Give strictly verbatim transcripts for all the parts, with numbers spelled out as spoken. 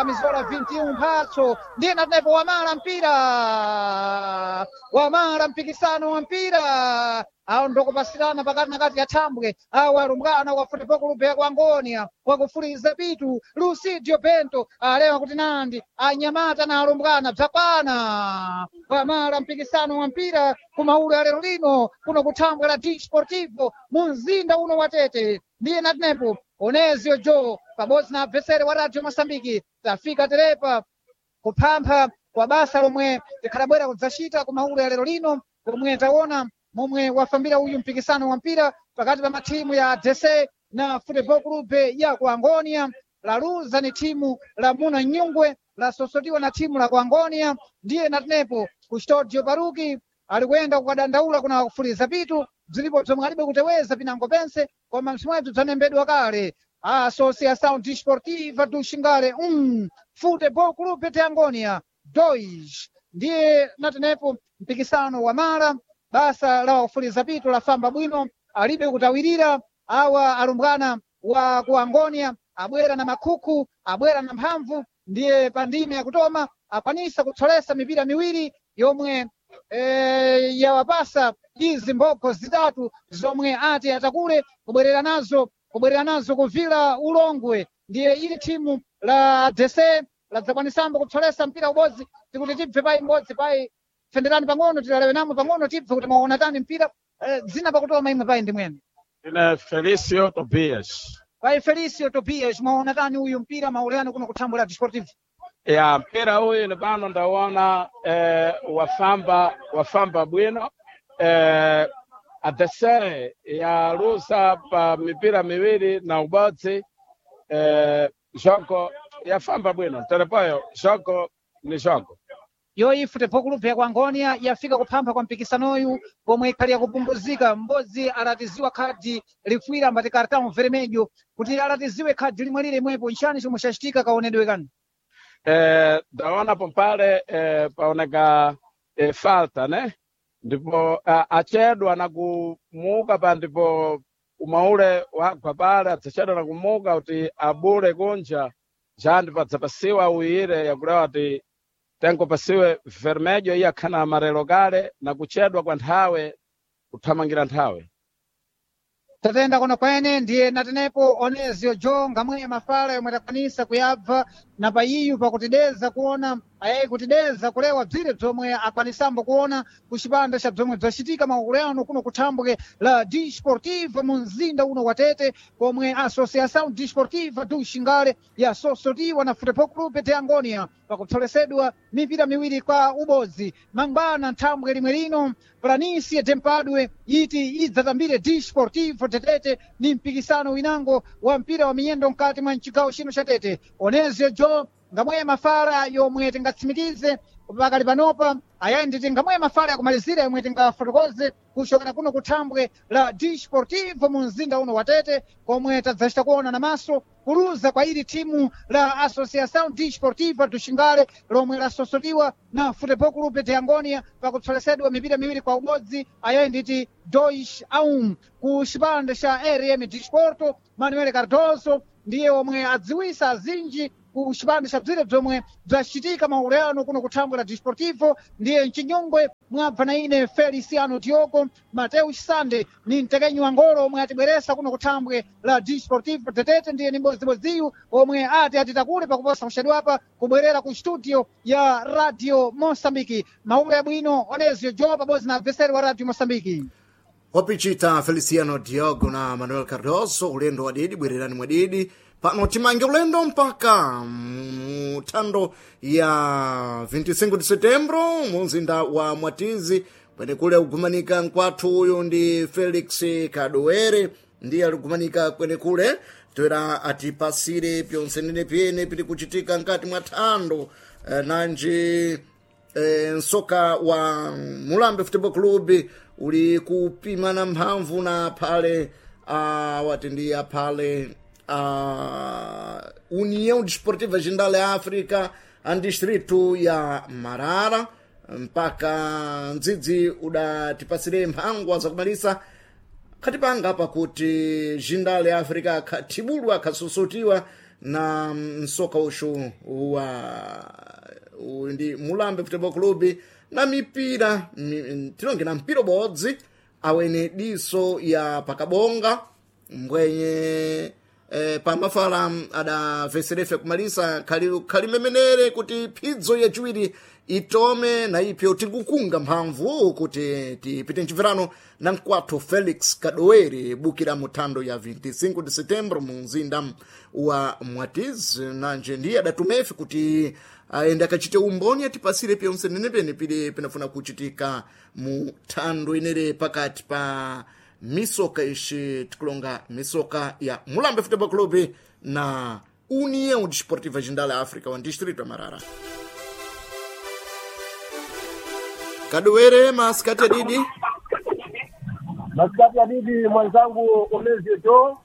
kamizola vinte e um mphatso ndiye natenepo wamala mpira wamala mpikisano wa mpira awo ndokupasirana pakati na kati ya thambwe awo alumbwana wa Futebol Clube ya Angonia wakufuliza pitu Lucidio Bento alewa kuti nandi anyamata na alumbwana bzakwana wamala mpikisano wa mpira kumaulu ya lero lino kuno kuthambwe la Desportivo mu mzinda uno wa Tete ndiye natenepo Onezio Joe pabodzi na abvesere wa Radio Mosambiki tafika terepa kuphampha kwa basa lomwe tikhalabwera kudzachita kumaulu ya lero lino komwe taona momwe wafambira uyu mpikisano wa mpira pakati pa matimu ya D C na Futebol Clube ya Angonia. La Luza ni timu la Muna Nyungwe lasosotiwa na timu la Angonia. Ndiye natenepo Custodio Baruki alikwenda kukadandaula kuna kufuliza pitu zilipo zomwe alibe kuteweza pinango pense koma msimwetu zanembedwa kale Associação Desportiva do Xingale um Futebol Clube de Angonia dois. Ndiye natenepo mpikisano wa mara basa la kufuliza pitu la famba bwino alibe kutawirira awa alumbwana wa ku Angonia abwera na makuku abwera na mphamvu ndiye pandime ya kutoma akwanisa kutsolesa mipira miwiri yomwe e, yawapasa izi mboko zitatu zomwe ati atakule kubwerera nazo kubwerera nazo kuvila ulongwe. Ndiye ili timu la D C ladzakwanisamba kutsolesa mpira ubodzi tikuti tibve pai mbodzi pai fenderani pang'ono tilalewe namo pang'ono tibve kuti maona tani mpira eh, zina pakutoma imwe pai ndi mwene ine Felicio Tobias pai Felicio Tobias maona tani uyu mpira maulano kuno kuthambwe la Desportivo ya mpira huyu ni pano ndaona eh, wafamba wafamba bwino eh, adesere ya Lusa pa mipira miwiri na ubodzi eh, joko yafamba bwino telepoyo joko ni joko yoyi Futebol Clube ya Angonia yafika kuphampha kwa mpikisanoyu pomwe ikhali yakupumbuzika m'bodzi alatiziwa khadi lifwira mbati cartão vermelho kuti alatiziwe khadi limwe lile imwepo nchani chomwe chachitika kaonedwe kani eh, ndaona pompale eh, paoneka eh, falta ne ndipo uh, achedwa na kumuka pa ndipo umaule wakwa pale adzachedwa na kumuka kuti abule kunja jandi padzapasiwa uyire yakulewa ati tengo pasiwe vermelho iya khana amarelo kale na kuchedwa kwa nthawe kuthamangira nthawe tatenda kuno kwene ndiye natenepo Onezio Joe ngamwe mafala yomwe takwanisa kuyabva na payiyu pakutideza kuona ayayi kutideza kulewa bzire bzomwe akwanisambo kuona kucipanda ca bzomwe bzacitika makulano kuno kuthambwe la Desportivo mu mzinda uno wa Tete pomwe Associação Desportiva do Xingale yasosotiwa na Futebol Clube de Angonia pakutsolesedwa mipira miwiri kwa ubodzi mangwana nthambwe limwe lino Planície Tempadwe iti idzatambire Desportivo de Tete ni mpikisano winango wa mpira wa miyendo mkati mwa mcigawo chino cha Tete. Onezio Joe ngamwe mafala yomwe tingatsimikize pakali panopa ayayi nditi ngamwe mafala yakumalizira yomwe tingafotokoze kuchokera kuno kuthambwe la Desportivo mu mzinda uno wa Tete komwe tadzachita kuona namaso kuluza kwa ili timu la Associação Desportiva do Xingale lomwe lasosotiwa na Futebol Clube de Angonia pakutsolesedwa mipira miwiri kwa ubodzi ayayi nditi dois a um ku cipande ca R M Desporto. Manuel Cardoso ndiye omwe adziwisa azinji ku cipande ca bzire bzomwe bzacitika maulano kuno kuthambwe la Desportivo ndiye mchinyongwe mwabva na ine Feliciano Diogo Mateus Sande ni mtekenyi wa ngolo omwe atibweresa kuno kuthambwe la Desportivo de Tete ndiye ni mbodzibodziyu omwe ati atitakule pakuposa kuchedwapa kubwerera ku studio ya Radio Mosambiki. Maula bwino Onezio Joe pabodzi na adversari wa Radio Mosambiki wapichita Feliciano Diogo na Manuel Cardoso ulendo wadidi bwererani mwadidi pano timange ulendo mpaka mutando ya vinte e cinco de setembro mumzinda wa Mwatizi pene kule ukumanika nkwathu uyu ndi Felix Kadoere ndiye alikumanika kwene kule toera atipasire pyonse nene pyene pili kuchitika nkati mwa thando eh, nanji eh, nsoka wa Mulambe Futebol Clube uli kupimana mphamvu na pale uh, watendia pale uh, União Desportiva Xingale África a distrito ya Marara mpaka ndzidzi udatipasire mphangwa zakumalisa khatipanga apa kuti Xingale África khathibulwa khasosotiwa na msoka ushu wa ndi Mulambe Football Club na mipira mi, tilonge na mpira bodzi awene diso ya pakabonga mbwenye eh, pamafala ada veserefe kumalisa kali kalimemenere kuti phidzo yachiwiri itome na ipyo tikukunga mphamvu kuti tipite mchimvirano na mkwatho Felix Kadowere bukira muthando ya vinte e cinco de setembro mu mzinda wa Mwatiz nanje ndiye adatumefe kuti aenda akachite umboni atipasire pyonse nenepene pili pinafuna kuchitika mu thando inere pakati pa misoka ishi tikulonga misoka ya Mulambe Football Club na União Desportiva Jindala África wa distrito ya Marara. Kadowere maskati ya didi maskati ya didi mwenzangu Olezio Jo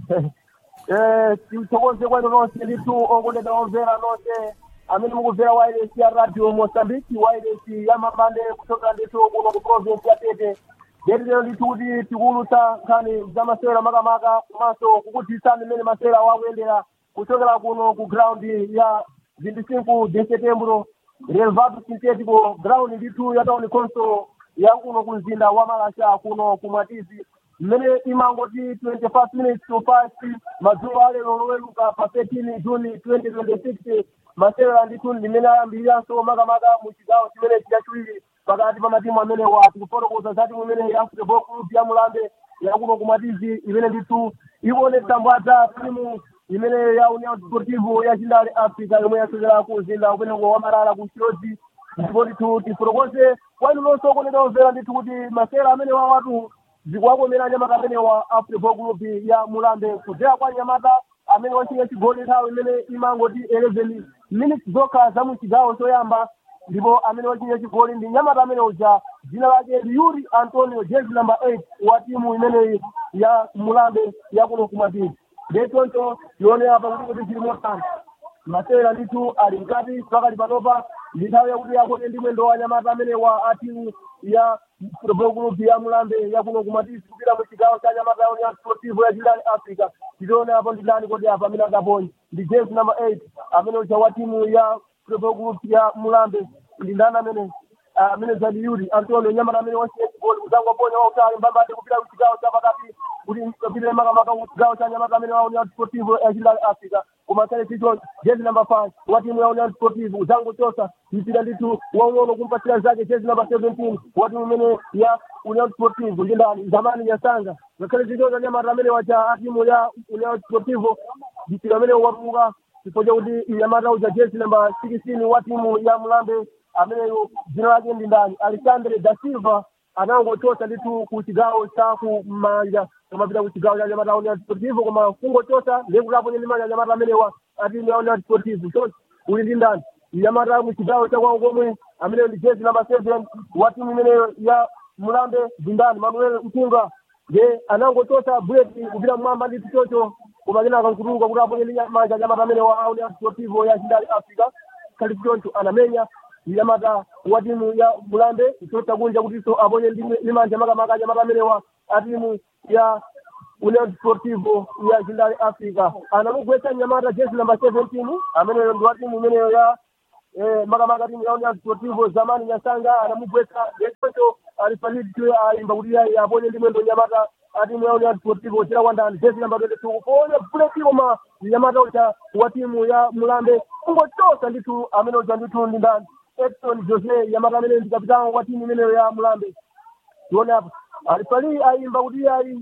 eh tutokoze kwa nonse litu ongole da onvera nonse amini mukuvera waile ya radio Mozambique waile ya mabande kutoka ndeto kuno ku province ya Tete Derilo litudi tikuluta kani zamasera makamaka kumaso kukutisana mene masera wawendera kutoka kuno ku ground ya vinte e cinco de setembro relevado sintético ground litu ya town council ya kuno kunzinda wa Malasha kuno kumatizi mene imangoti twenty-five minutes to five mazuwa ale loloweluka pa thirteen June twenty twenty-six masera litu limene ayambira so makamaka mu chigawo chimene chachiwiri pakati pa matimu amene wati kufotokoza zati mumene ya Football Club ya Mulambe ya kuno kumatizi imene nditu ikuonetsa mbwadza timu imene ya União Desportiva ya Jindale Africa yomwe yasokera ku mzinda umeneko wa Marara ku Chirozi ndipo nditu tifotokoze kwanu lonse kuoneka omvera nditu kuti masera amene wa watu zikuwakomera anyamata amene wa Football Club ya Mulambe kudzera kwa anyamata amene wachinga chigoli nthawi imene imangoti eleven minutes zokha za mu chigawo choyamba ndipo amene wachinga chigoli ndi nyamata amene uja dzina lake Yuri Antonio jersey number eight wa timu imene ya Mulambe ya kuno kumatizi ndetonto yone apa kuti kuti chili motani masera nditu ali mkati pakali panopa ndi nthawi yakuti yakote ndi mwendo wa nyamata amene wa atimu ya Football Club ya Mulambe ya kuno kumatizi kupita mu chigawo cha nyamata ya União Desportiva ya Jindale Africa tione apo ndi ndani kodi apa amene akaponye ndi jersey number eight amene uja wa timu ya Football Club ya Mulambe ndi ndani amene amene zali Yuri Antonio nyamata amene wasiye goli kuzangwa ponya wa utali mbamba kupita mu chigawo cha pakati kuti kapita makamaka mu chigawo cha nyamata amene wa União Desportiva ya Jindale Africa kumasale chicho jersey number five wa timu ya União Desportiva uzango chosa mpira nditu waono kumpatia zake jersey number seventeen wa timu imene ya União Desportiva ndani zamani ya Sanga ngakale chicho nyamata amene wacha timu ya União Desportiva mpira amene waruka ipoje kuti nyamata uja jersey number sixteen wa timu ya Mulambe amene jina lake ndi ndani Alexandre da Silva anangochosa nditu ku chigawo cha kumanja kama vile ku chigawo cha nyamata União Desportiva koma fungo chosa ndekulapo ndi manja nyamata amene wa atimu ya União Desportiva so uli ndi ndani nyamata mu chigawo cha kwa ngomwe amene ndi jersey number seven wa timu imene ya Mulambe ndani Manuel Mtunga de anangochosa bullet kupita mwamba ndi chocho koma kina akakuruka kulapo ndi manja nyamata amene wa União Desportiva ya Jindale Africa kalichoncho anamenya nyamata wa timu ya Mulambe kuchota kunja kuti so abonye ndi manja makamaka nyamata amene wa atimu ya União Desportiva ya Jindale Africa anamugwetsa nyamata jersey number seventeen amene ndi wa timu imene ya eh makamaka timu ya União Desportiva zamani ya Sanga anamugwetsa yecho alifanyidi tu aimba kuti ya abonye ndi mwendo nyamata atimu ya União Desportiva chira wandani jersey number twenty-two kuona bullet koma nyamata uta wa timu ya Mulambe ngotosa nditu amene uja nditu ndi ndani Edson Jose nyamata amene ndi kapitani wa timu imene ya Mulambe tuone hapo alifali aimba kuti ai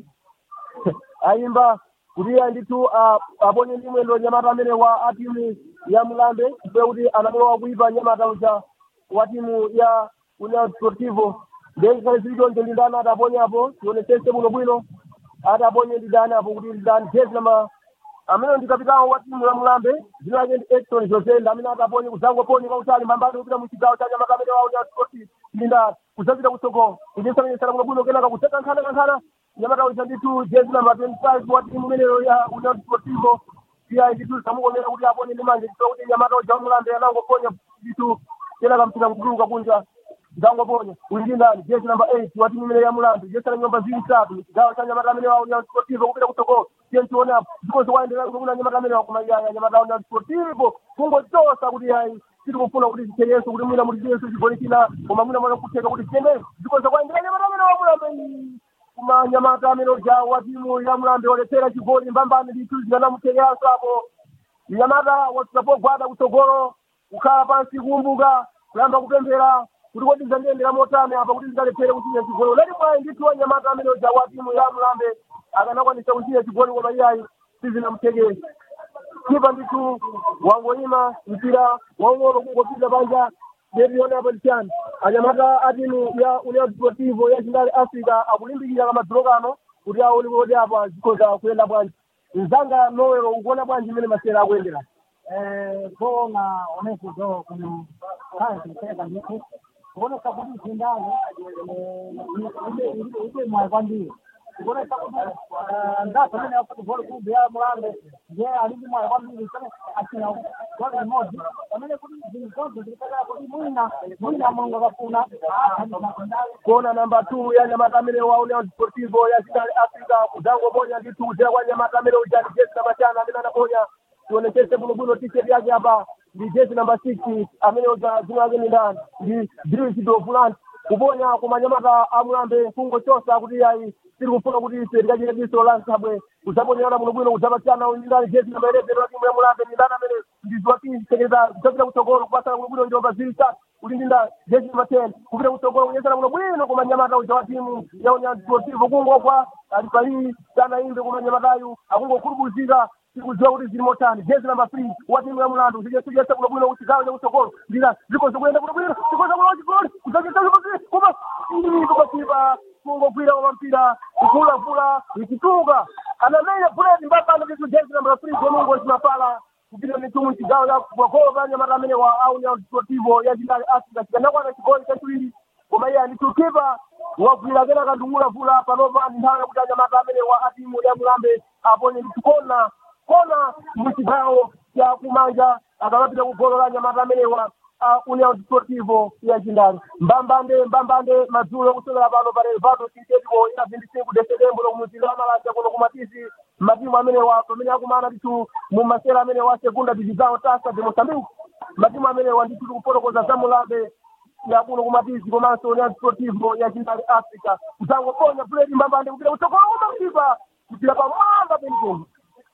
aimba kuti nditu abonye ndi mwendo nyamata amene wa atimu ya Mulambe kuti anamlowa kuipa nyamata uja wa timu ya União Desportiva ndenge zilizo ndi ndana ataponya hapo tuone sese buno bwino ataponya ndi ndana hapo kuti ndani jersey number amene ndi kapitani wa timu ya Mulambe jina lake ndi Edson Jose amene ataponya kuzango poni kwa utali mbambani kupita mu chigawo cha nyamata amene wa União Desportiva ndinda kuzapita kusoko ndisana sana buno bwino kena kuseka nkana nkana nyamata uja nditu jersey number twenty-five wa timu imene ya União Desportiva pia nditu samukomera kuti aponye ndi manje kuti nyamata uja Mulambe anangoponya nditu kena kampita kuruka kunja Zangoponya ulindani jezi number eight wa timu ya Mulambe jezi na nyumba zili tatu gawa cha Nyamata Mene wa Union Sportivo kupita kutoko timu tuone hapo ziko ziwaendelea kuna Nyamata Mene wa kumaya Nyamata Union Sportivo fungo tosa kuti hai siku kufuna kuti cheyeso kuti mwina muri cheyeso chigoli kina koma mwina mwana kuteka kuti chende ziko ziwaendelea Nyamata Mene wa Mulambe kuma Nyamata Mene wa timu ya Mulambe waletera chigoli mbambani nditu zina mteya hapo Nyamata watapo gwada kutogoro ukala pansi kumbuka kuyamba kupembera kuti kodi zandendera motame apa kuti zikalepere kuchinya chigoli leti mwayi ndithu wa Nyamata amene wa timu ya Mulambe akanakwanisa kuchinya chigoli koma iyayi sizinamtekere kipa ndithu wangoyima mpira waung'ono kungopita panja ndetione apo tichani anyamata a timu ya Union Sportivo ya Chindale Africa akulimbikira kamadulokano kuti aone kodi apa zikhoza kuyenda bwanji mzanga nowero ukuona bwanji imene masera akuyendera eh kona onezo kuna kazi kuteka ndiko kuona kabudi Chindale ile ile ile mwakwandi kuona kabudi ndapo mimi hapo bora kubia Mulambe je alimu mwakwandi sana akina kwa moja amene kuti zingozo zikaka kuti mwina mwina mongo kafuna kona namba two ya Nyamata Mene wa Union Sportivo ya Chindale Africa kudango moja nditu kwa Nyamata Mene ujani jezi namba tano amene anaponya tuonekeze bunubuno t-shirt yake hapa ni jezi namba six amene oza zinazo ni ndani ni Drills do Fulan kubonya kwa Nyamata Mulambe fungo chosa kuti yayi siri kufuna kuti serikali yetu lansa habwe kusabonya na bunubuno utabachana ndani jezi namba eleven wa timu ya Mulambe ni ndana mele ndizwati sekeza kutaka kutogoro kupata bunubuno ndio bazilita ulinda jezi namba ten kupita kutogoro kunyesha bunubuno kwa Nyamata wa timu ya Union Sportivo kungo kwa alifali sana imbe kwa Nyamata yu akungo kurubuzika sikuzwa kuti zili motani jezi namba three wa timu ya Mulambe zije tuje kwa bunubuno utikawa kutogoro ndira ziko zokwenda bunubuno ziko za bunubuno gol kuzakita kuma kwa kiba kungo kwira wa mpira kula kula ikituka anamenya Fred mpaka ndio jezi namba three kwa mungu tunapala kupita mitumu kigao ya kwa kwa Nyamata Mene wa Union Sportivo ya Chindale Africa kana kwa kigoli cha pili kama yeye alitukipa wa kwira kana kandungula kula panova ndana kutanya Nyamata Mene wa timu ya Mulambe hapo ni tukona kona mkigao ya kumanja akapita kugolola Nyamata Mene wa Union Sportivo ya Chindale mbambande mbambande mazulo kutola bano pale vato kitego ina vindisingu de September kumutila mala cha kuno kumatizi matimu amene wa pamene akumana bitu mu masera amene wa segunda division tasa de Mozambique matimu amene wa nditu kuporo kwa za Mulambe ya kuno kumatizi komanso Union Sportivo ya Chindale Africa mzango ponya Fred mbambande kupita kutokolo kumatiba kupita pamwamba penipeni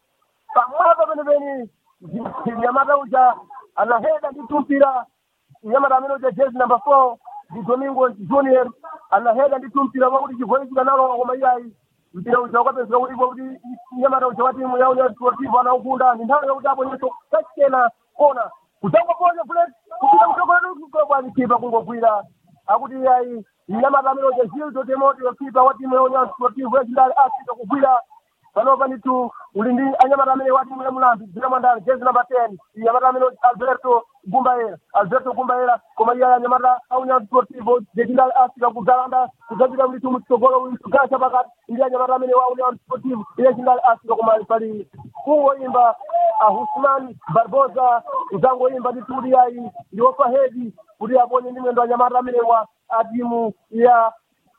pamwamba penipeni Nyamata uja anaheda nditumpira Nyamata Amene uja jezi number four di Domingo Junior anaheda nditumpira wakuti chigoli chikanalo kwa mayayi mpira uja ukapezeka kuti kuti Nyamata uja wa timu ya Union Sportivo anaukunda ni nthawi yakuti apo nyeso kachena kona kutango ponya Fred kupita kutokolo kwa kipa kungogwira akuti yayi Nyamata Amene uja Gildo Demoto ya kipa wa timu ya Union Sportivo ya Chindale Africa kugwira panopa nditu ulindi Anyamata Amene wa timu ya Mulambe zira mandala jezi namba ten Nyamata Amene Alberto Gumbaera Alberto Gumbaera koma ya Nyamata Union Sportivo de Chindale Africa kuzalanda kuzabira mlitu mtogolo ulisukasha pakati ndi Nyamata Amene wa Union Sportivo ya Chindale Africa koma pali kungo imba Husman Barbosa uzango imba ndituli yayi ndiofa hedi kuti aponye ndi mwendo wa Nyamata Amene wa timu ya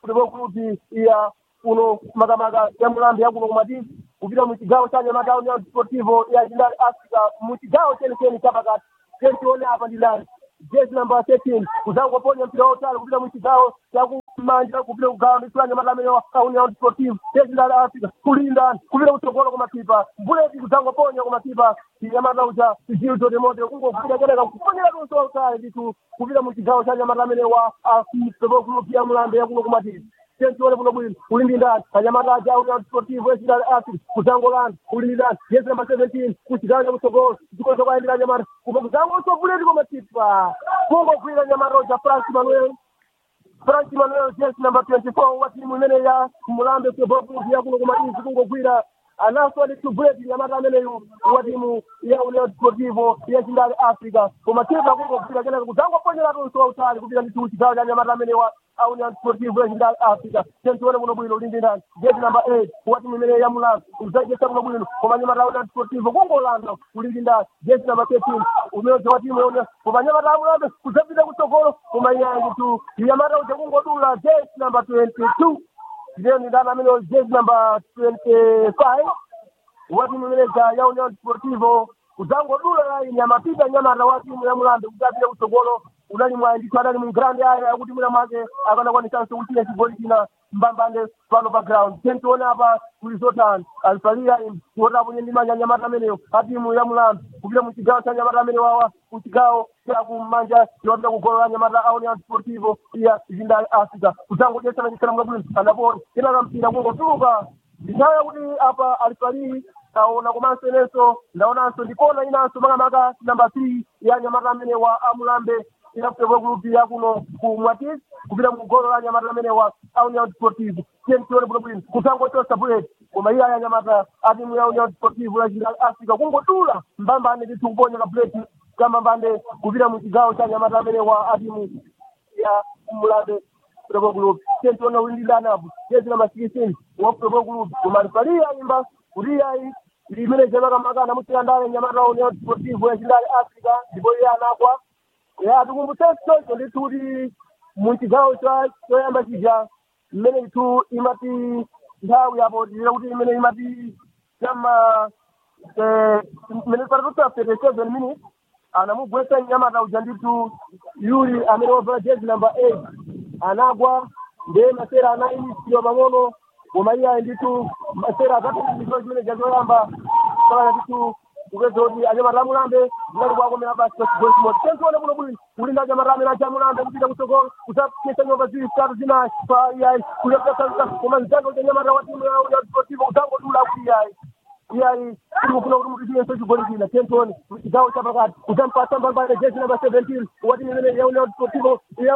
kuti ya uno makamaka ya Mulambe yakuno kumatizi kupita muchigawo cha Nyamata Union Sportivo ya Chindale Africa muchigawo chenikeni chapakati tentione apa ndilani jezi namba thirteen kuzango ponya mpira wotali kupita muchigawo chakumanja kupita kugawa nditula Nyamata Amene wa Union Sportivo ya Chindale Africa kulinda kupita kutogolo kumatipa buleti kuzango ponya kumatipa Nyamata uja Gildo Demoto kungo kupita keneka kuponyera kunso wotali nditu kupita muchigawo cha Nyamata Amene wa Football Club ya Mulambe yakuno kumatizi tentione buno bwino ulindindani Nyamata ja Union Sportivo ya Chindale Africa kuzangolanda ulindindani jezi namba seventeen kuchigawo cha kutogolo zikozo kwaendera Nyamata kuba kuzango so buleti kumatipa kungo kwira Nyamata uja France Manuel France Manuel jezi namba twenty-four wa timu imene ya Mulambe Football Club ya kuno kumatizi kungo kwira anaso ndithu buleti nyamata ameneyu wa timu ya Union Sportivo ya Chindale Africa koma tipa kungogwira kenaka kudzangoponyera tunso wautali kupita ndithu chigawo cha nyamata amenewa a Union Sportivo ya Chindale Africa tentione kuno bwino ulindi ndani jezi number eight wa timu imene ya Mulambe udzajesa kuno bwino koma nyamata a Union Sportivo kungolanda ulindi ndani jezi number thirteen umeweza wa timu ya Union koma nyamata a Mulambe kudzapita kutsogolo koma iyangi tu nyamata uja kungodula jezi number twenty-two ndiyo ndani amene jezi number twenty-five wa timu imene ya Union Sportivo kudzangodula laini yamapita nyamata wa timu ya Mulambe kudzapita kutsogolo unali mwandithu adali mu grand area yakuti mwina mwake akanakwanisana kuchita chigoli china mbambande pano pa ground tentiona apa kuli zotani alifalia kuotapo ndi manja nyamata ameneyo a timu ya Mulambe kupita mu chigawo cha nyamata amene wawa ku chigawo cha kumanja yopita kugolola nyamata a Union Sportivo ya Chindale Africa kudzangodyesana chikhala mwabwino anapota kenaka mpira kungotuluka ndithawi yakuti apa alifali taona komanso inenso ndaonanso ndikona inanso makamaka namba three ya nyamata amene wa a Mulambe inakutepa kulupi ya kuno kumwatisi kupita mugolo la nyamata amene wa a Union Sportivo tentione bwino bwino kutangotosa buleti koma iya ya nyamata a timu ya Union Sportivo ya Chindale Africa kungotula mbambane ndithu kuponya ka buleti kamambande kupita mu chigawo cha nyamata amene wa a timu ya Mulambe kutepa kulupi tentione ulindilana apo jezi namba sixteen wa kutepa kulupi koma alifalia imba kuriyayi limene chemakamaka anamusilandale nyamata Union Sportivo ya Chindale Africa ndipo iye anakwa ya tikumbutsenso ndithu kuti mu chigawo choyamba chija mmene ndithu imati nthawi yapo tira kuti imene imati chama mmene patatuta thirty-seven minutes anamugwetsa nyamata uja ndithu yuli amene wavala jezi number eight anagwa ndiye masera anayimitsidwa pang'ono koma iye ndithu masera atatu ndicho chimene chachoyamba pakana ndithu kupeza kuti anyamata a Mulambe ndinali kwakomera basi pa chigoli chimodzi tentione kuno bwino kulinda anyamata amene acha Mulambe kupita kutsogolo kudzapesa nyumba ziwiri zitatu zinayi pa iyayi kulepesa koma mzango cha nyamata wa timu ya Union Sportivo kudzangodula kuti iyayi iyayi tikufuna kuti mutichiyenso chigoli china tentione chigawo chapakati kudzampasa mbambane jezi number seventeen wa timu imene ya Union Sportivo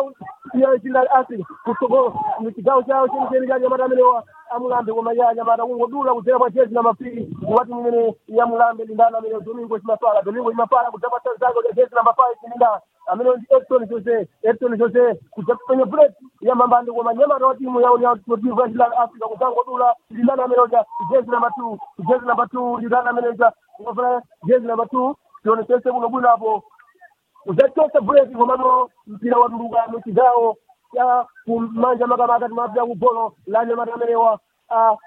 ya Chindale Africa kutsogolo mu chigawo chawo chenicheni cha anyamata amenewa a Mulambe koma iye anyamata kungodula kudzera pa jezi number three wa timu imene ya Mulambe lindana amene Domingo Chimafala Domingo Chimafala kudzapasa zake ya jezi number five lindana amene ndi Edson Jose Edson Jose kudzapenya bullet ya mambande koma nyamata wa timu ya Union Sportivo ya Chindale Africa kudzangodula lindana amene ja jezi number two jezi number two lindana amene ja kuvala jezi number two tionesese kuno bwino apo udzatosa bullet komano mpira watuluka mu chigawo cha kumanja makamaka timapita kugolo la nyamata amenewa a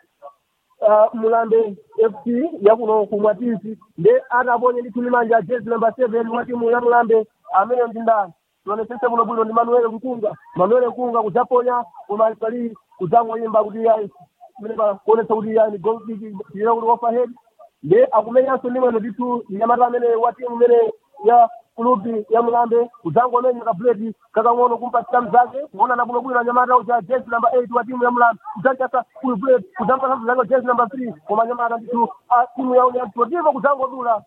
Mulambe F C ya kuno kumwatisi nde ataponye ndithu limanja jezi number seven wa timu ya Mulambe amene ndindani tionesese kuno bwino ndi Manuel Nkunga Manuel Nkunga kudzaponya koma alifali kudzangoyimba kuti yayi mene kuonesa kuti yayi ni goal kick ila kuti overhead nde akumenyanso ndi mwene ndithu nyamata amene wa timu imene ya kulubi ya Mulambe kudzangomenya ka buleti kakang'ono kumpatsa mzake kuona na kuno bwino nyamata uja jezi number eight wa timu ya Mulambe kudzachasa ku buleti kudzampasa mzake jezi number three koma nyamata ndithu a timu ya Union Sportivo kudzangodula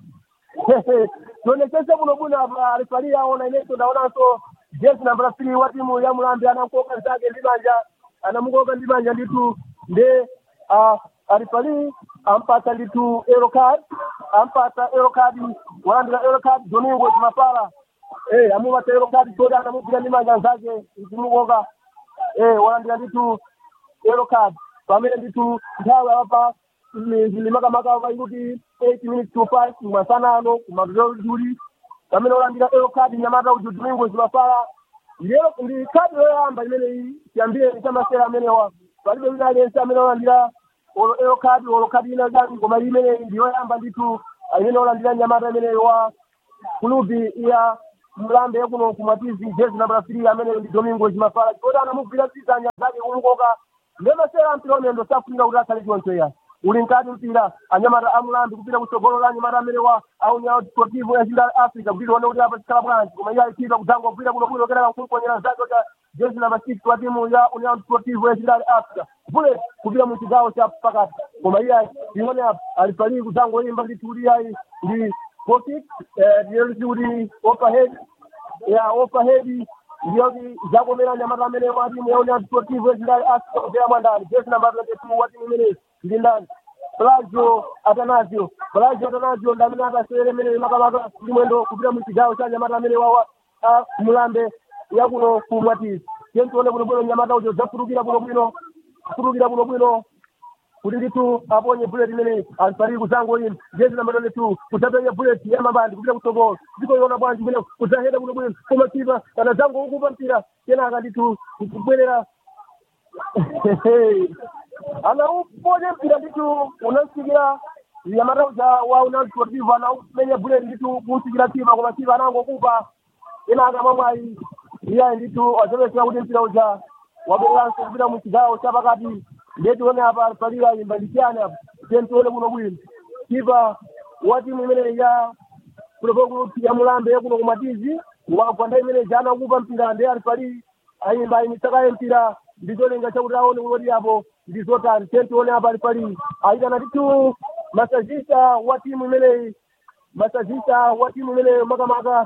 tionesese kuno bwino apa alifalia aona ineso ndaonanso jezi number three wa timu ya Mulambe anamukoka mzake ndi manja anamukoka ndi manja ndithu nde alifali ampata ndithu yellow card ampata yellow card walandira yellow card Domingo Chimafala eh amupata yellow card toda anamupira ndi manja zake zimukoka eh walandira ndithu yellow card pamene ndithu nthawi apa limakamaka kuti eight minutes to five mwasanano kumadolo duli pamene walandira yellow card nyamata uju Domingo Chimafala lero ndi card yoyamba imene iyi yambire chamasera amenewa palibe wina aliyense amene walandira olo kadi olo kadi ina gani koma imene ndiyo yamba ndithu imene olandira nyamata imene wa kulubi ya Mulambe kuno kumatizi jezi number three amene ndi Domingo Chimafala koda anamugwira tizanya zake kumukoka ndemasera mpira ndo safunira kuti akhale choncho ya uli nkati mpira anyamata a Mulambe kupita kutsogolo la nyamata amene wa a Union Sportivo ya Chindale Africa kupita wano kuti apa chikala bwanji koma iye aipita kudzango kupita kuno kuno kenaka kumponyera zake cha jezi number six wa timu ya Union Sportivo ya Chindale Africa kule kupita mu chigawo cha pakati koma iye ione apa alifali kudzango imba ndi tuli yayi ndi forty eh ndi tuli overhead ya overhead ndiyo zakomera nyamata amene wa timu ya Union Sportivo ya Chindale Africa kupita mwandani jezi number twenty-two wa timu imene ndi ndani Balajo Atanasio Balajo Atanasio ndamina atasere mene makamaka limwendo kupita muchigawo cha Nyamata amene wawa a Mulambe yakuno kumwatisi yentione kuno bwino Nyamata ujo zafurukira kuno bwino furukira kuno bwino kuti nditu aponye bullet imene alipari kuzango ino jezi namba twenty-two kutapenya bullet ya mabandi kupita kutsogolo ndipo yona bwanji imene kuzaheda kuno bwino koma kipa kana zango ukupa mpira tena akatitu kubwerera ana uponye mpira nditu unasikira Nyamata uja wa unasportiva na umenya bullet nditu kusikira kipa koma kipa anango kupa ina akamamwayi iya nditu azobesera kuti mpira uja wabweranso kupita muchigawo chapakati ndeti one apa palira imbalikiane apa tentione kuno bwino kipa wa timu imene ya kuno ya Mulambe kuno kumatizi wagwanda imene jana kupa mpira ndi alipali ayimba imisaka mpira ndizolenga chakuti aone kuti apo ndizotani tentione apa alipali ayitana titu masajista wa timu imene masajista wa timu imene makamaka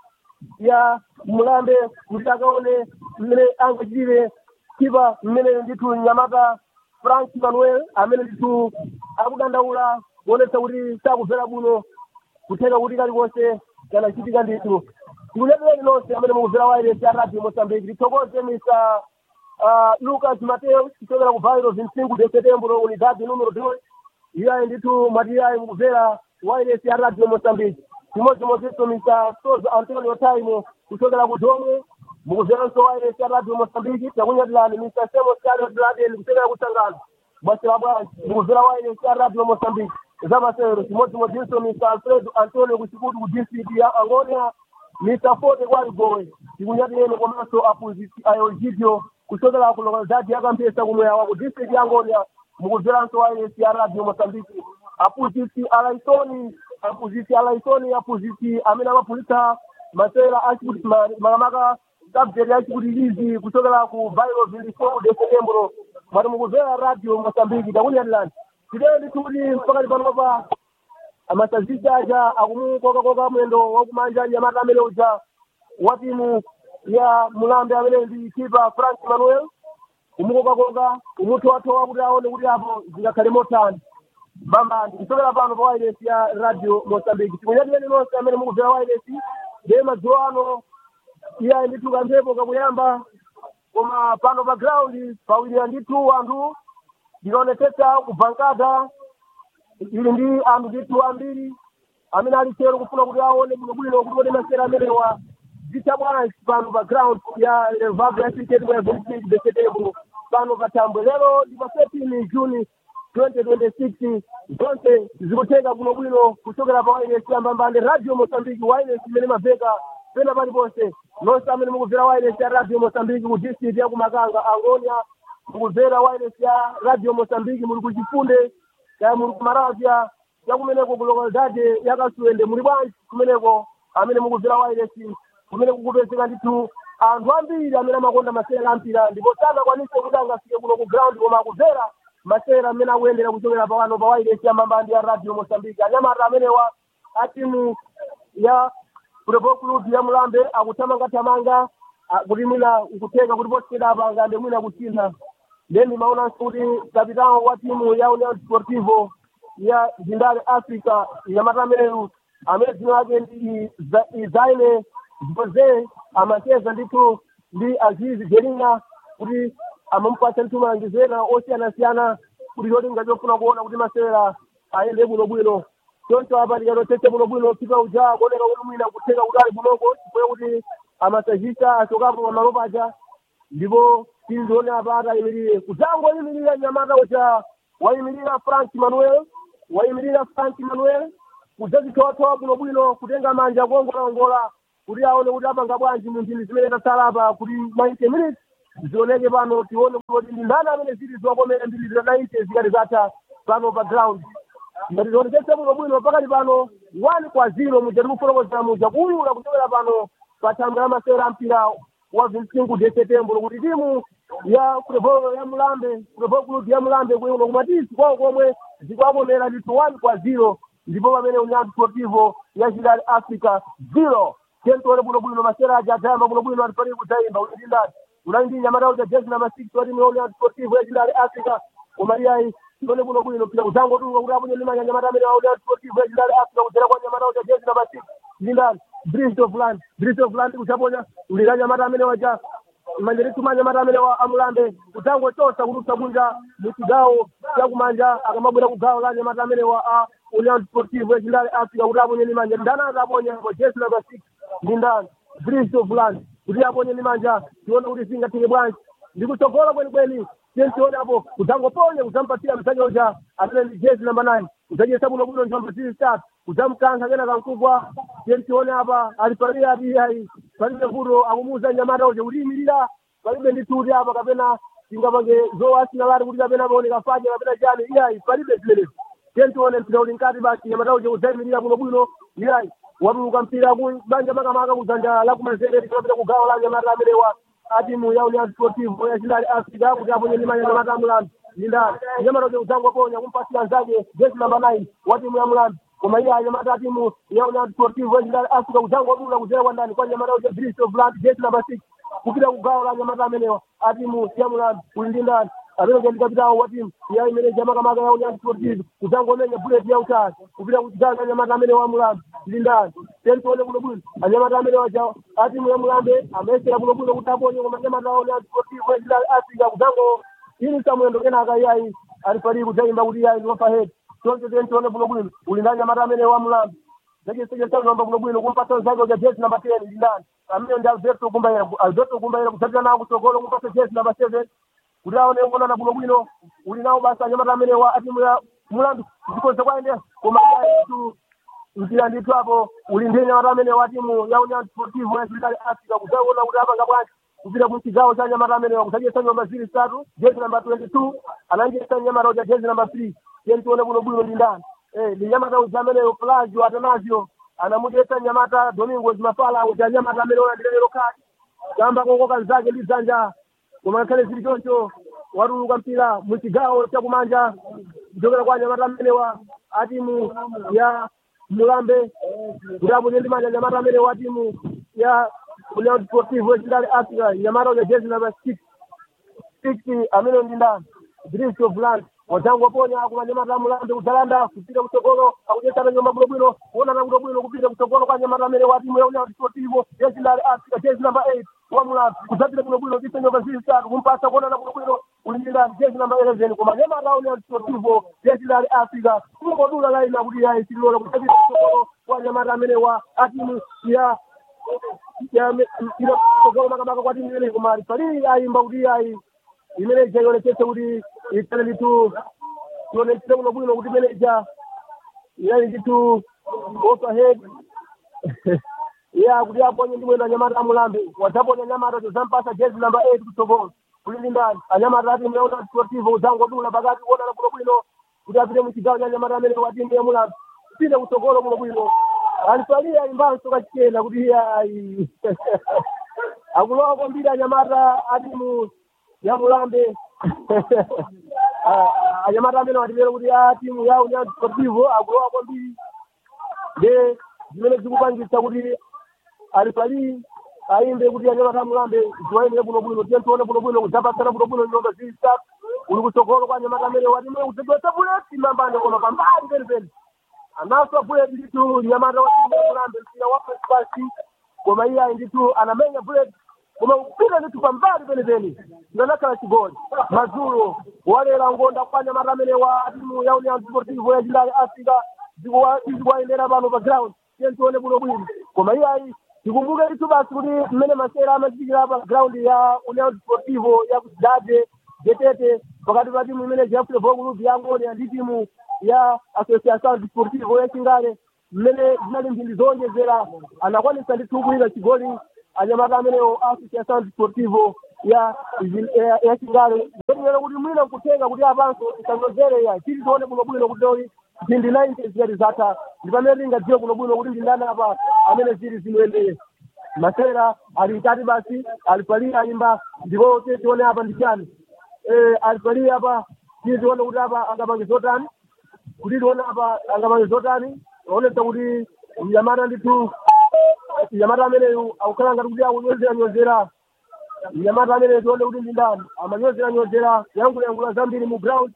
ya Mulambe kuti akaone mmene angachitire kipa mmene nditu Nyamata Frank Manuel amene nditu akudandaula kuonetsa kuti sakubvera bwino kutheka kuti kalikonse kana chitika nditu tikuletereni nonse amene mukubvera wireless ya radio Mozambique tithokoze misa uh, Lucas Mateo kuchokera ku Bairro vinte-cinco de setembro unidade numero two iyayi nditu matiyayi mukubvera wireless ya radio Mozambique chimodzimodzinso misa Soza Antonio Taimo kuchokera ku Domwe mukubveranso wireless ya radio Mozambique takunyatirani misa Semo Scarlett Laden kuchokera kusangana basira bwanji mukubvera wireless ya radio Mozambique zamasero chimodzimodzinso misa Alfredo Antonio kuchikudu ku district ya Angonia misa Forte Kwarigowe tikunyatireni komanso aphunzitsi a Egidio kuchokera ku localidade ya Kampesa kumweya wa ku district ya Angonia mukubveranso wireless ya radio Mozambique aphunzitsi alaisoni aphunzitsi alaisoni aphunzitsi amene amaphunzitsa masera achikuti makamaka subject yachikutilizi kuchokera ku Bairro vinte-four de setembro mati mukubvera radio Mozambique takunyatirani tideni kuti pakati panopa amasazista aja akumukokakoka mwendo wakumanja Nyamata amene uja wa timu ya Mulambe amene ndi kipa Frank Manuel kumukokakoka kumuthowathowa kuti aone kuti apo zingakhale motani bamba ndikuchokera pano pa wireless ya radio Mozambique tikunyatireni nonse amene mukubvera wireless ndiye madzulo ano iya ndithu kamphepo kakuyamba koma pano pa ground pawirira ndithu anthu ndikaonetsetsa kubankada ili ndi anthu ndithu ambiri amene ali chero kufuna kuti aone bwinobwino kuti kodi masera amenewa zitha bwanji pano pa ground ya Levago ya cricket ya vinte-cinco de setembro pano pa Tambwe lero ndi pa thirteen June twenty twenty-six zonse zikutheka bwinobwino kuchokera pa wireless ya mbambande radio Mozambique wireless imene maveka pena paliponse nonse amene mukubvera wireless ya radio Mozambique ku district ya kumakanga Angonia mukubvera wireless ya radio Mozambique muli kuchifunde kaya muli kumaravya yakumeneko ku localidade ya Kasuwende muli bwanji kumeneko amene mukubvera wireless kumene kukupezeka ndithu anthu ambiri amene amakonda masera ampira ndipo sanakwanise kuti angafike kuno ku ground koma akubvera masera amene akuyendera kuchokera pawano pa wireless ya mbambande ya radio Mozambique anyamata amenewa a timu ya Football Club ya Mulambe akuthamangathamanga kuti mwina ukutheka kuti posiyeda apanga ndi mwina kusintha then maonanso kuti kapitano wa timu ya Union Sportivo ya Zindale Africa Nyamata ameneyu amene dzina lake ndi Izaine Jose amacheza ndithu ndi Azizi Gelinga kuti amamupatsa ndithu malangizena osiyanasiyana kuti cholinga chofuna kuona kuti masera ayende bwinobwino choncho apa tikatotetse bwinobwino kipa uja kuoneka kuti mwina kutheka kuti ali bwinoko chifukwa kuti amasajista achokapo pamalo paja ndipo tilione apa atayimirire kudzangoyimirira Nyamata uja wayimirira Frank Manuel wayimirira Frank Manuel kudzazithowa bwinobwino kutenga manja kuongolangola kuti aone kuti apanga bwanji munthini zimene tatsala apa kuti ninety minutes zioneke pano tione kuti ndi ndani amene zili ziwakomera mbiri zira ninety zikati zatha pano pa ground ngati tioneketse bwinobwino pakati pano one kwa zero muja tikufotokozera muja kuyula kuchokera pano pa thanga la masera ampira wa vinte-cinco de setembro kuti timu ya Football ya Mulambe Football Club ya Mulambe kuno kumatisi kwawo komwe zikuwakomera ndithu one kwa zero ndipo pamene Union Sportivo ya Zindale Africa zero tentole bwinobwino masera aja atayamba bwinobwino alipalire kudzayimba kuti ndindani unali ndi Nyamata uja jezi namba six wa timu ya Union Sportivo ya Zindale Africa komaliyayi tione kuno bwino pita kutango tu kuti aponye ndi manja nyamata amene auda sportive ejidali Africa kudzera kwa nyamata auda jezi number six ndindani Bristol Land Bristol Land kuchaponya ulira nyamata amene waja manjeri tumanya nyamata amene wa amulambe kutango chosa kututsa kunja muchigawo chakumanja akamabwera kugawo la nyamata amene wa a Union Sportive ejidali Africa kuti aponye ndi manja ndana aponya kwa jezi number six ndindani Bristol Land kuti aponye ndi manja tione kuti singatike bwanji ndikutogola kweni kweni tione hapo kutangoponya kutampatia msanya uja amene ndi jezi number nine utajesa buno buno njomba sisi tatu utamkanka kena kankubwa tione hapa aliparia hadi hai palibe kuro akumuza nyamata uje ulimirira palibe ndituti hapa kapena singapange zo asina lari kuti kapena baone kafanya kapena jani iya palibe zile tione mpira ulinkati basi nyamata uje uzayimirira buno buno iya wabuka mpira kubanja maka maka kuzanja la kumanzere kupita kugawa la nyamata amene wa atimu ya Union Sportive ya Jindali Africa kuti aponye ndi manja nyamata Mulambi ndindani nyamata uje utango ponya kumpatia nzake jezi number nine wa timu ya Mulambi koma iya nyamata timu ya Union Sportive ya Jindali Africa utango dula kuzera kwa ndani kwa nyamata uje Bristol Land jezi number six kupita kugawa la nyamata amene atimu ya Mulambi ndindani abero ndi kapitao wa timu ya imene jamaka maka ya Union Sportive utango menya bullet ya utani kupita kugawa nyamata amene wa Mulambi ndindani tentone kuno bwino anyamata amene waja atimu ya Mulambe amesera kuno bwino kutaponye koma nyamata aone Sportive Jindali Africa kutango ini samwendo kena akayai alipali kutaimba kuti yai ngopa head tonse tentone kuno bwino ulindanya nyamata amene wa Mulambe Zake sije sana namba kuno bwino kumpata nzake ya jezi number ten ndindani amene ndi Alberto Kumbaira Alberto Kumbaira kusatana na kutogolo kumpata jezi number seven kudaone ngona na kuno bwino ulinao basa nyamata amene wa atimu ya Mulambe ndikonse kwaende koma tu Mpira nditu hapo ulindenya watamene wa timu ya Union Sportive ya Jindali Africa kuzaona kuti hapa ngabwanji kupita kuchigawo cha nyamata amene wakusajia nyumba zili tatu jezi number twenty-two ananjesa nyamata ya jezi number three yenti tuone kuno bwino ndindani eh ni nyamata uzamene Plagio Atanasio anamujesa nyamata Domingos Mafala uja nyamata amene ona ndilero kati kamba kongoka nzake lizanja koma kale zili choncho waruluka mpira muchigawo cha kumanja ndokera kwa nyamata amene wa atimu ya Mulambe ndapo ndi manja nyamata amene wa timu ya Union Sportive ya Jindali Africa nyamata ya jezi number six sixty amene ndindani Bristol Land watango ponya kwa nyamata Mulambe kuzalanda kupita kutogolo akujesa nyumba bwino bwino kuona na bwino kupita kutogolo kwa nyamata amene wa timu ya Union Sportive ya Jindali Africa jezi number eight wa Mulambe kuzapita bwino bwino kupita nyumba zili tatu kumpasa kuona na bwino bwino ulinda jezi number eleven kwa nyamata ya Union Sportive ya Jindali Africa kumbo dula la ina kuti ya isilola kuzapita kutogolo kwa nyamata amene wa atimu ya ya ila kutogolo maka maka kwa timu ile kumari pali aimba kuti ai imene jayone chete kuti itale tu tuone tena bwino kuti manager yani kitu overhead ya kuti hapo ndimwe na nyamata Mulambe wataponya nyamata zampasa jezi number eight kutogolo kulindani anyamata ati mnaona Sportive uzango dula bagati kuona na bwino kuti apite muchigawo cha nyamata amene wa timu ya Mulambe pile kutogolo kuno bwino alipalia imba soka chikena kuti ya akuloa kwa mbira nyamata atimu ya Mulambe anyamata amene watilero kuti ya timu ya Union Sportive akuloa kwa mbiri de zimene zikupangisa kuti alipali aimbe kuti anyamata Mulambe ziwaimire buno buno tione buno buno kuzapasana buno buno nyumba zili tatu uli kutsogolo kwa anyamata amene watimwe kuzegwesa buleti mambande koma pambali penipeni anaso buleti nditu nyamata wa timu ya Mulambe mpira wapo spasi koma iya nditu anamenya buleti koma upira nditu pambali penipeni ndanakala chigoli mazulu walera ngonda kwa anyamata amene wa timu ya Union Sportive ya Jindali Africa zikuwaendera pano pa ground tione buno bwino koma iya tikumbuke nditu basi kuti mmene masera amachikira pa ground ya Union Sportive ya Kudade Getete pakati pa timu imene Jeffrey Vogulu Biangoni ndi timu ya Association Sportive ya Chingale mmene zinali mphindi zonjezera anakwanisa ndi kuwina chigoli anyamata amene Association Sportive ya ya Chingale ndio kuti mwina kutenga kuti apanso isanyozere ya chili tione buno bwino kuti mphindi ninety zikati zatha ndipamene ngadziwe kuno bwino kuti ndindana apa amene zili zinoendeye masera alikati basi alipalia ayimba ndipo tione apa ndichani eh alipalia apa tione kuti apa angapange zotani kuti tione apa angapange zotani onesa kuti nyamata nditu nyamata amene akukhala ngati kuti akunyozera nyozera nyamata amene tione kuti ndindani amanyozera nyozera yangu yangu zambiri mu ground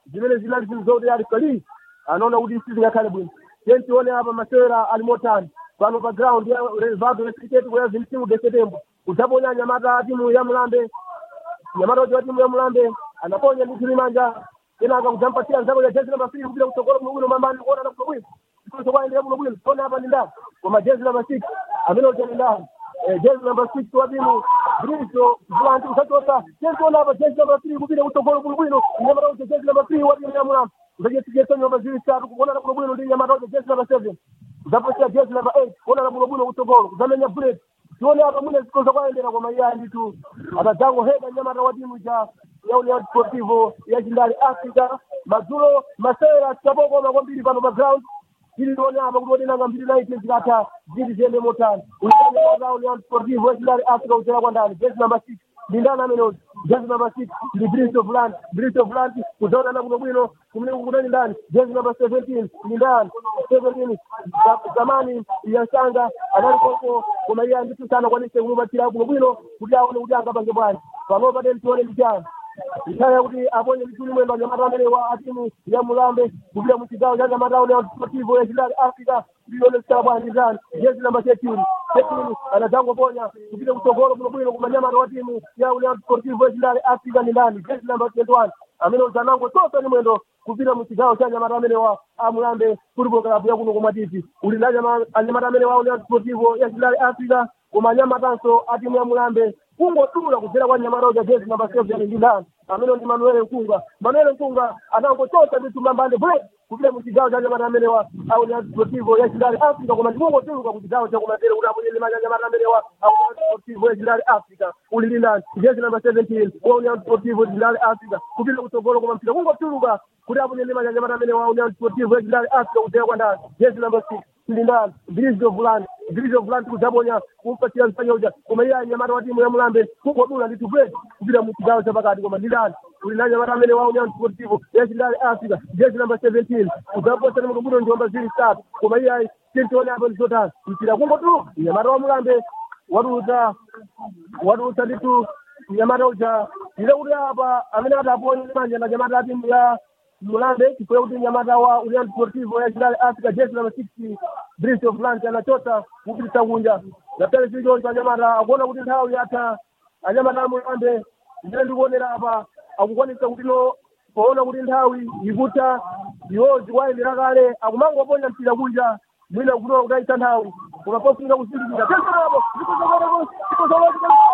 zimene zinali zinthu zoti ali kali anaona kuti sizingakhale bwino. Tiye tione apa masewera ali motani pano pa ground ya Relvado Cricket kwa zimtimu de Setembo kutaponya Nyamata timu ya Mulambe. Nyamata wa timu ya Mulambe anaponya ndi Kilimanja tena akampatia nzako ya jezi namba three bila kutokora mguno mambani kuona na kubwini sio kwa ndio mguno tona hapa ni ndani kwa jezi namba six ameno tena ndani eh jezi namba six wa timu Briso Blanco utatoka jezi hapa jezi namba three bila kutokora mguno Nyamata wa jezi namba three wa timu ya Mulambe ndio tigeto namba zero tatu kuona na mguno ndio Nyamata wa jezi namba seven zapotea jezi namba eight kuona na mguno kutokora kuzamenya break tuone hapa mune sikoza kwaendera kwa mayandi tu atazango heda Nyamata wa timu ya ya Union Sportivo ya Jindali Africa Mazulo Masera Saboko magombili pano pa ground ili tuone hapa kuti nanga mbili na ite zikata zili zende motani ulipande kwa Union Sportivo ya Jindali Africa utera kwa ndani jezi number six Lindana Amenos jezi number six ni Bristo Vlant Bristo Vlant kuzaona na kuno bwino kumlingu kudani ndani jezi number seventeen Lindana seventeen zamani ya Sanga anali koko kwa ya nditu sana kwa nise kumubatira kuno bwino kuti aone ujanga bange bwana panopa dem tuone ndijana Itaya kuti aponye bituli mwendo Nyamata amene wa atimu ya Mulambe kubira mu kigawo cha Nyamata Union Sportivo ya Jindali Africa bilione sita bwana ndizani jezi namba thirteen thirteen anazango ponya kubira kutogolo kuno bwino kwa Nyamata wa timu ya Union Sportivo ya Jindali Africa ni ndani jezi namba twenty-one amene uzanango toto ni mwendo kubira mu kigawo cha Nyamata amene wa Mulambe football club ya kuno kwa Matiti ulina Nyamata amene wa Union Sportivo ya Jindali Africa kwa Nyamata so atimu ya Mulambe kungo tula kuzera kwa Nyamata ya jezi namba seven ya ndani ameno ndi Manuel Nkunga Manuel Nkunga anangotoka vitu mbambande break kupita mkigao cha Nyamata amene wa au ni Sportivo ya Jindali Africa kwa mungo tulu kwa kigao cha kumatele unaponye limanya Nyamata amene wa au Sportivo ya Jindali Africa ulilinda jezi namba seventeen wa Union Sportivo ya Jindali Africa kupita kutogolo kwa mpira kungo tulu kwa kudapo limanya Nyamata amene wa Union Sportivo ya Jindali Africa utera kwa ndani jezi namba six Lindana Brizo Vlant Brizo Vlant kuzabonya kumpatia mfanyoja kumaiya Nyamata wa timu ya Mulambe kuko dula ndi tubred kupita mkigao cha pakati kwa Lindana ulina Nyamata amene wa Union Sportivo ya Jindali Africa jezi namba seventeen uzapotea ni mkubuno ndiomba zili start kumaiya tentone hapo nzota mpira kungo tu Nyamata wa Mulambe waduza waduza nditu Nyamata uja ile uli hapa amene ataponye manja na Nyamata timu ya Mulambe kipoya kuti Nyamata wa Union Sportivo ya Jindali Africa jezi namba sixty Bristo Vlant anachota kupita kunja na pale sio cha Nyamata akuona kuti nthawi hata Anyamata Mulambe ndiye ndikuonera hapa akukwanisa kuti no kuona kuti nthawi ikuta iwozi waendera kale akumango ponya mpira kunja mwina kuno kutaita nthawi unaposinga kusindikira